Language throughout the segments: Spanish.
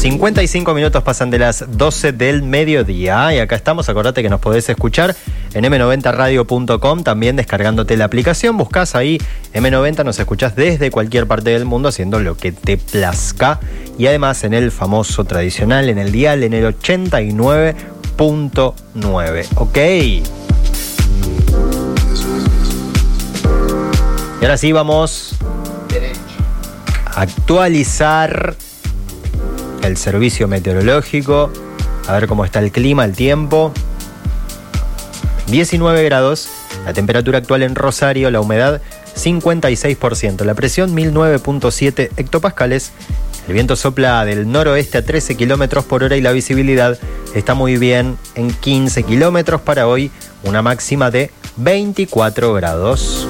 55 minutos pasan de las 12 del mediodía y acá estamos. Acordate que nos podés escuchar en m90radio.com, también descargándote la aplicación. Buscás ahí M90, nos escuchás desde cualquier parte del mundo haciendo lo que te plazca. Y además en el famoso tradicional, en el dial, en el 89.9. ¿Ok? Y ahora sí vamos a actualizar el servicio meteorológico, a ver cómo está el clima, el tiempo. 19 grados, la temperatura actual en Rosario, la humedad 56%, la presión 1009.7 hectopascales, el viento sopla del noroeste a 13 kilómetros por hora y la visibilidad está muy bien en 15 kilómetros para hoy, una máxima de 24 grados.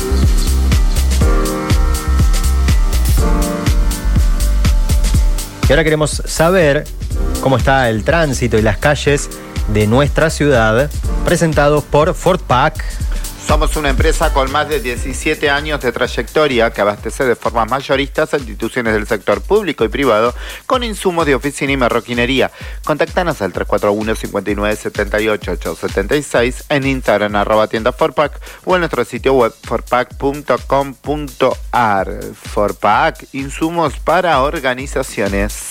Y ahora queremos saber cómo está el tránsito y las calles de nuestra ciudad, presentados por Forpac. Somos una empresa con más de 17 años de trayectoria que abastece de formas mayoristas a instituciones del sector público y privado con insumos de oficina y marroquinería. Contáctanos al 341-5978-876, en Instagram @tienda Forpac o en nuestro sitio web forpac.com.ar. Forpac, insumos para organizaciones.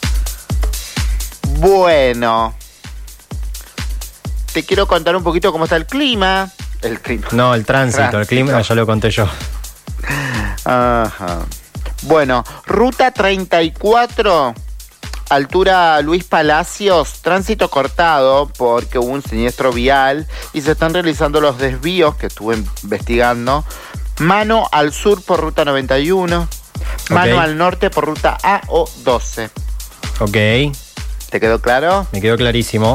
Bueno, te quiero contar un poquito cómo está el clima. No, el tránsito, el clima ya lo conté yo. Ajá. Bueno, ruta 34, altura Luis Palacios, tránsito cortado porque hubo un siniestro vial y se están realizando los desvíos que estuve investigando. Mano al sur por ruta 91, mano al norte por ruta AO12. Ok. ¿Te quedó claro? Me quedó clarísimo.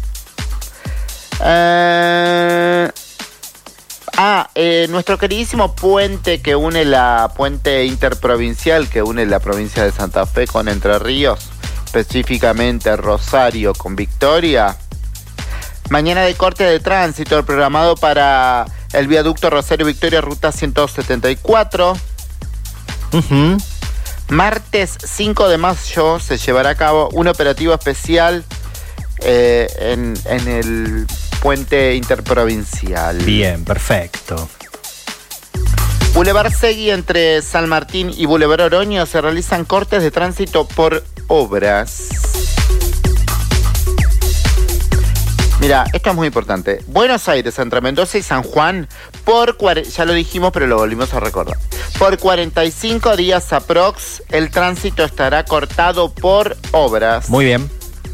Nuestro queridísimo puente que une puente interprovincial que une la provincia de Santa Fe con Entre Ríos, específicamente Rosario con Victoria. Mañana de corte de tránsito programado para el viaducto Rosario Victoria, ruta 174. Martes 5 de mayo se llevará a cabo un operativo especial en el puente interprovincial. Bien, perfecto. Boulevard Segui entre San Martín y Boulevard Oroño se realizan cortes de tránsito por obras. Mira, esto es muy importante. Buenos Aires, entre Mendoza y San Juan, ya lo dijimos, pero lo volvimos a recordar. Por 45 días aprox, el tránsito estará cortado por obras. Muy bien.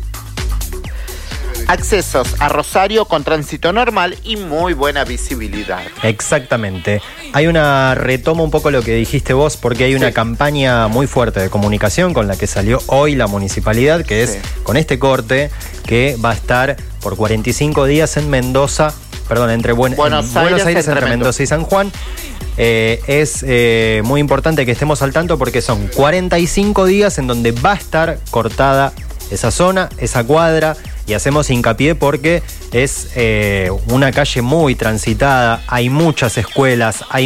Accesos a Rosario con tránsito normal y muy buena visibilidad. Exactamente. Retomo un poco lo que dijiste vos, porque hay una campaña muy fuerte de comunicación con la que salió hoy la municipalidad, que es con este corte que va a estar por 45 días en Mendoza, entre Buenos Aires, entre Mendoza y San Juan. Es muy importante que estemos al tanto porque son 45 días en donde va a estar cortada esa zona, esa cuadra, y hacemos hincapié porque es una calle muy transitada, hay muchas escuelas, hay